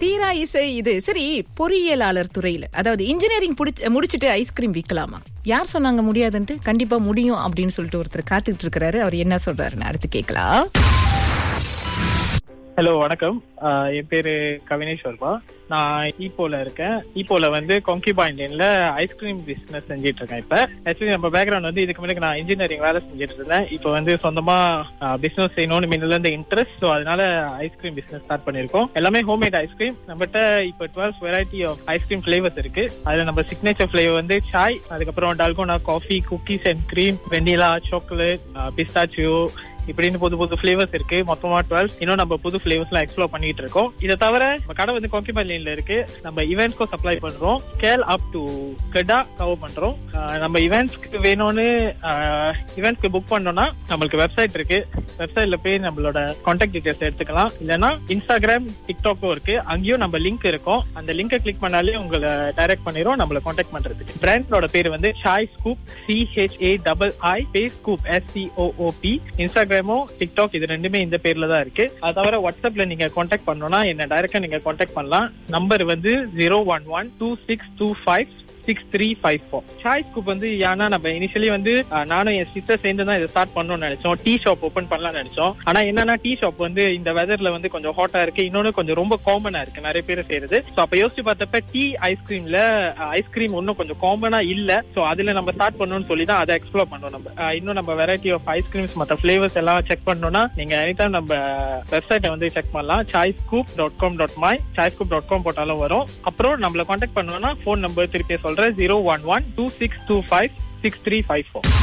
தீரா இசை இது சரி. பொறியியலாளர் துறையில, அதாவது இன்ஜினியரிங் முடிச்சிட்டு ஐஸ்கிரீம் விற்கலாமா? யார் சொன்னாங்க முடியாதுன்ட்டு? கண்டிப்பா முடியும் அப்படின்னு சொல்லிட்டு ஒருத்தர் காத்துட்டு இருக்காரு. அவர் என்ன சொல்றாருன்னு அடுத்து கேட்கலாம். ஹலோ, வணக்கம். என் பேரு கவினேஷ் வர்மா. நான் ஈப்போல இருக்கேன். ஈப்போல வந்து கொங்கிபாய் லைன்ல ஐஸ்கிரீம் பிசினஸ் செஞ்சிட்டு இருக்கேன். இப்ப ஆக்சுவலி நம்ம பேக்ரவுண்ட் வந்து இதுக்கு முன்னாடி நான் இன்ஜினியரிங் வேலை செஞ்சுட்டு இருந்தேன். இப்போ வந்து சொந்தமா பிசினஸ் செய்யணும்னு முன்னில இருந்து இன்ட்ரெஸ்ட். ஸோ அதனால ஐஸ்கிரீம் பிசினஸ் ஸ்டார்ட் பண்ணிருக்கோம். எல்லாமே ஹோம்மேட் ஐஸ்கிரீம். நம்மகிட்ட இப்போ 12 வெரைட்டி ஆஃப் ஐஸ்கிரீம் ஃபிளேவர்ஸ் இருக்கு. அதுல நம்ம சிக்னேச்சர் ஃபிளேவர் வந்து சாய், அதுக்கப்புறம் dalgona coffee, cookies and cream, vanilla, chocolate, பிஸ்தாச்சியோ, இப்படின்னு புது புது ஃபிளேவர்ஸ் இருக்கு. மொத்தமா 12. இன்னும் நம்ம புது ஃபிளேவர்ஸ் எல்லாம் எக்ஸ்ப்ளோர் பண்ணிட்டு இருக்கோம். இதை தவிர நம்ம கடை வந்து கொங்கிபாய் லைன்ல இருக்கு. நம்ம இவெண்ட்ஸ்க்கு சப்ளை பண்றோம். ஸ்கேல் அப் டு கெடா கவர் பண்றோம். நம்ம இவெண்ட்ஸ்க்கு வேணும்னு இவெண்ட்ஸ்க்கு புக் பண்ணோம்னா நம்மளுக்கு வெப்சைட் இருக்கு. வெப்சைட்ல போய் நம்மளோட கான்டாக்ட் டீடைல்ஸ் எடுத்துக்கலாம். இல்லைன்னா இன்ஸ்டாகிராம், டிக்டாக்கும் இருக்கு. அங்கேயும் நம்ம லிங்க் இருக்கும். அந்த லிங்கை கிளிக் பண்ணாலே உங்களை டைரக்ட் பண்ணிரும் நம்மள கான்டாக்ட் பண்றதுக்கு. பிராண்டோட பேர் வந்து Sai scoop, CHAII scoop, SCOOP. இன்ஸ்டாகிராமோ TikTok இது ரெண்டுமே இந்த பேர்ல தான் இருக்கு. அது தவிர வாட்ஸ்அப்ல நீங்க கான்டாக்ட் பண்ணணும்னா என்ன டைரக்டா நீங்க கான்டாக்ட் பண்ணலாம். நம்பர் வந்து 01126256354. சாய் ஸ்கூப் வந்து ஏன்னா நம்ம இனிஷியலி வந்து நானும் என் சிஸ்டர் சேர்ந்து தான் இதை ஸ்டார்ட் பண்ணணும்னு நினைச்சோம். டீ ஷாப் ஓபன் பண்ணலாம்னு நினைச்சோம். ஆனா என்னன்னா டீ ஷாப் வந்து இந்த வெதர்ல வந்து கொஞ்சம் ஹாட்டா இருக்கு. இன்னொன்னு கொஞ்சம் ரொம்ப காமனா இருக்கு, நிறைய பேர் செய்யறது. சோ அப்ப யோசிச்சு பார்த்தப்ப டீ ஐஸ்கிரீம்ல ஐஸ்கிரீம் ஒன்னும் கொஞ்சம் காமனா இல்ல. சோ அதுல நம்ம ஸ்டார்ட் பண்ணணும்னு சொல்லி தான் அதை எக்ஸ்ப்ளோர் பண்ணோம். நம்ம இன்னும் நம்ம வெரைட்டி ஆஃப் ஐஸ்கிரீம்ஸ் மற்ற ஃபிளேவர்ஸ் எல்லாம் செக் பண்ணணும்னா நீங்க எனிடைம் நம்ம வெப்சைட்டை வந்து செக் பண்ணலாம். chaiscoop.com.my, chaiscoop.com போட்டாலும் வரும். அப்புறம் நம்மள கான்டாக்ட் பண்ணணும்னா போன் நம்பர் திருப்பி சொல்றேன், 01126256354.